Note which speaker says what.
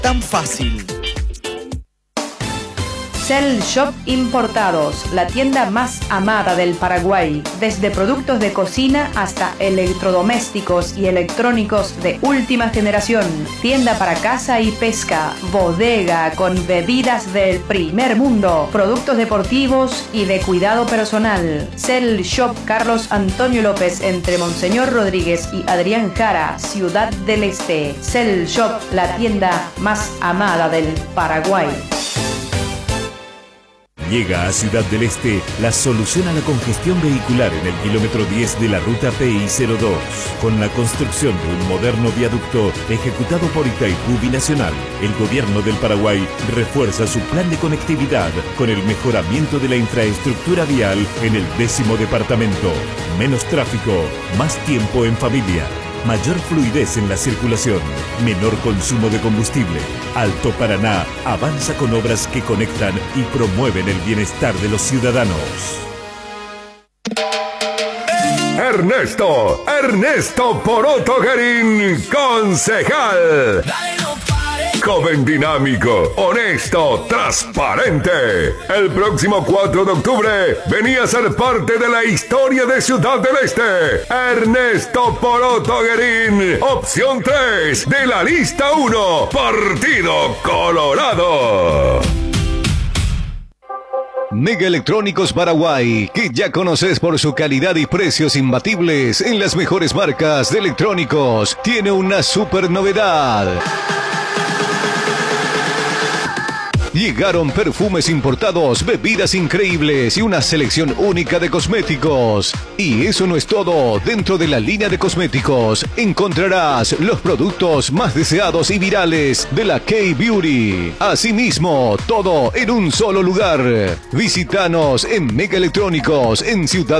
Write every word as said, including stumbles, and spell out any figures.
Speaker 1: tan fácil.
Speaker 2: Cell Shop Importados, la tienda más amada del Paraguay, desde productos de cocina hasta electrodomésticos y electrónicos de última generación, tienda para casa y pesca, bodega con bebidas del primer mundo, productos deportivos y de cuidado personal. Cell Shop Carlos Antonio López entre Monseñor Rodríguez y Adrián Jara, Ciudad del Este. Cell Shop, la tienda más amada del Paraguay.
Speaker 3: Llega a Ciudad del Este la solución a la congestión vehicular en el kilómetro diez de la ruta P I cero dos, con la construcción de un moderno viaducto ejecutado por Itaipú Binacional. El gobierno del Paraguay refuerza su plan de conectividad con el mejoramiento de la infraestructura vial en el décimo departamento. Menos tráfico, más tiempo en familia. Mayor fluidez en la circulación, menor consumo de combustible. Alto Paraná avanza con obras que conectan y promueven el bienestar de los ciudadanos.
Speaker 4: Ernesto, Ernesto Poroto Guerín, concejal. Joven dinámico, honesto, transparente. El próximo cuatro de octubre venía a ser parte de la historia de Ciudad del Este. Ernesto Poroto Guerín, opción tres de la lista uno, Partido Colorado.
Speaker 5: Mega Electrónicos Paraguay, que ya conoces por su calidad y precios imbatibles en las mejores marcas de electrónicos, tiene una super novedad. Llegaron perfumes importados, bebidas increíbles y una selección única de cosméticos. Y eso no es todo. Dentro de la línea de cosméticos encontrarás los productos más deseados y virales de la K-Beauty. Asimismo, todo en un solo lugar. Visítanos en Mega Electrónicos en Ciudad